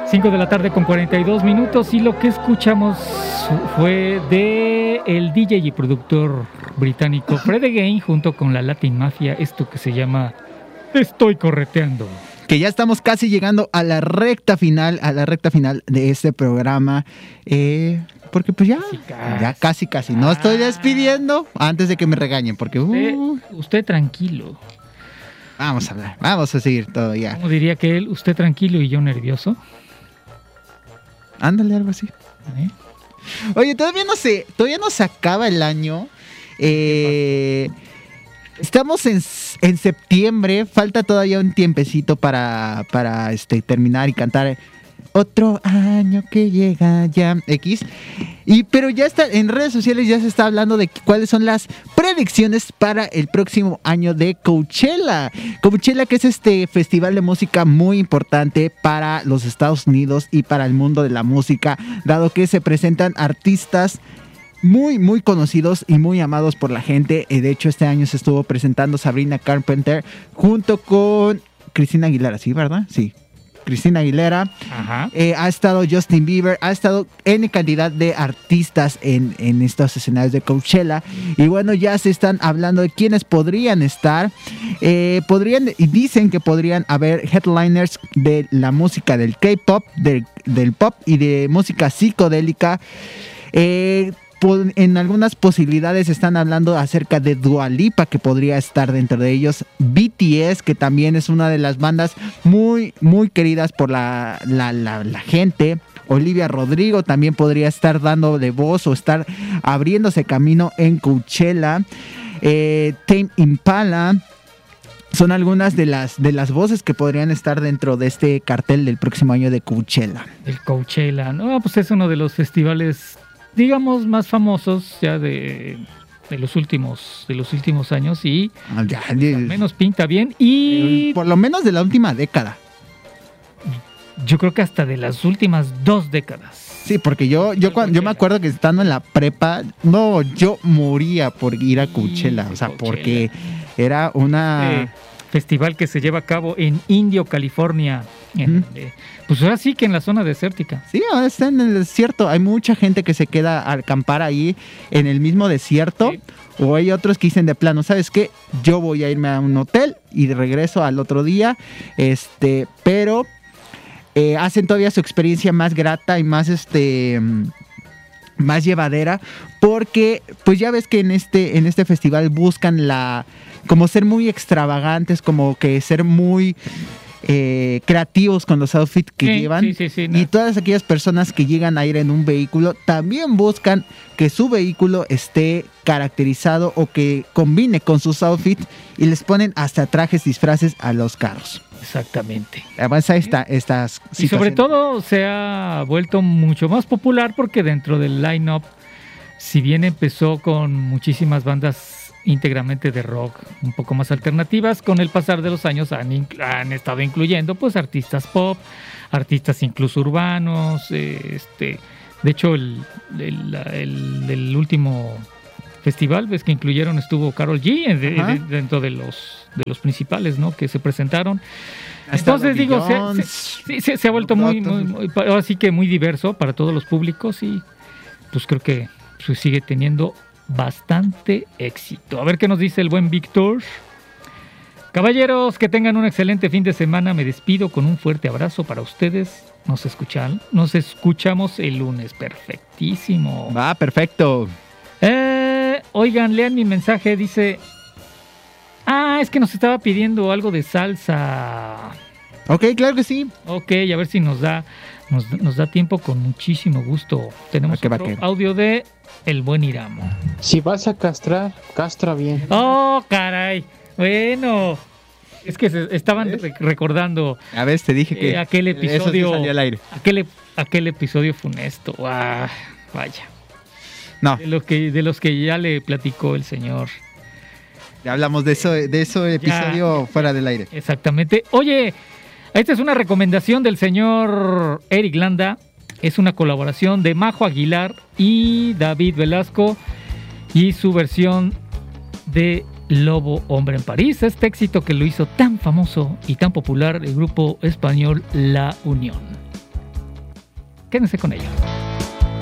5 de la tarde con 42 minutos y lo que escuchamos fue de el DJ y productor británico Fred Again junto con la Latin Mafia, esto que se llama Estoy Correteando. Que ya estamos casi llegando a la recta final de este programa, porque pues ya casi. No estoy despidiendo antes de que me regañen, porque... Usted tranquilo. Vamos a hablar, vamos a seguir todavía. ¿Cómo diría que él? ¿Usted tranquilo y yo nervioso? Ándale, algo así. Oye, todavía no se acaba el año. Estamos en septiembre. Falta todavía un tiempecito para terminar y cantar Otro año que llega ya X. Pero ya está en redes sociales, ya se está hablando de cuáles son las predicciones para el próximo año de Coachella. Coachella, que es este festival de música muy importante para los Estados Unidos y para el mundo de la música, dado que se presentan artistas muy, muy conocidos y muy amados por la gente. De hecho, este año se estuvo presentando Sabrina Carpenter junto con Cristina Aguilera, ¿sí, verdad? Sí. Cristina Aguilera, ha estado Justin Bieber, ha estado N cantidad de artistas en estos escenarios de Coachella, y bueno, ya se están hablando de quiénes podrían estar, y dicen que podrían haber headliners de la música del K-pop, del pop y de música psicodélica. En algunas posibilidades están hablando acerca de Dua Lipa, que podría estar dentro de ellos. BTS, que también es una de las bandas muy, muy queridas por la gente. Olivia Rodrigo también podría estar dándole voz o estar abriéndose camino en Coachella. Tame Impala. Son algunas de las voces que podrían estar dentro de este cartel del próximo año de Coachella. El Coachella, no, pues es uno de los festivales, digamos, más famosos ya de los últimos años, y al menos pinta bien, y por lo menos de la última década. Yo creo que hasta de las últimas 2 décadas. Sí, porque yo me acuerdo que estando en la prepa, yo moría por ir a Coachella, o sea, porque era una festival que se lleva a cabo en Indio, California. Pues ahora sí que en la zona desértica. Sí, está en el desierto. Hay mucha gente que se queda a acampar ahí en el mismo desierto. Sí. O hay otros que dicen de plano, ¿sabes qué? Yo voy a irme a un hotel y regreso al otro día. Pero hacen todavía su experiencia más grata y más más llevadera, porque pues ya ves que en este festival buscan como ser muy extravagantes, como que ser muy creativos con los outfits que llevan. Sí, no. Y todas aquellas personas que llegan a ir en un vehículo también buscan que su vehículo esté caracterizado o que combine con sus outfits, y les ponen hasta trajes, disfraces a los carros. Exactamente. Además, estas situaciones. Y sobre todo se ha vuelto mucho más popular porque dentro del line-up, si bien empezó con muchísimas bandas íntegramente de rock, un poco más alternativas, con el pasar de los años han estado incluyendo pues artistas pop, artistas incluso urbanos. De hecho, el último festival, ves que estuvo Karol G dentro de los principales, ¿no?, que se presentaron. Entonces digo, se ha vuelto muy, ahora sí que muy diverso para todos los públicos, y pues creo que pues sigue teniendo bastante éxito. A ver qué nos dice el buen Víctor. Caballeros, que tengan un excelente fin de semana. Me despido con un fuerte abrazo para ustedes. Nos escuchamos el lunes. Perfectísimo. Va, perfecto. Oigan, lean mi mensaje. Dice: es que nos estaba pidiendo algo de salsa. Ok, claro que sí. Ok, a ver si nos da tiempo, con muchísimo gusto. Tenemos otro audio de el buen Iramo. Si vas a castrar, castra bien. Oh, caray. Bueno, es que se estaban recordando. A ver, te dije que aquel episodio salió al aire. Aquel episodio funesto. Vaya. No. De los que ya le platicó el señor. Ya hablamos de eso episodio fuera del aire. Exactamente. Oye, esta es una recomendación del señor Eric Landa. Es una colaboración de Majo Aguilar y David Velasco, y su versión de Lobo Hombre en París. Este éxito que lo hizo tan famoso y tan popular el grupo español La Unión. Quédense con ello.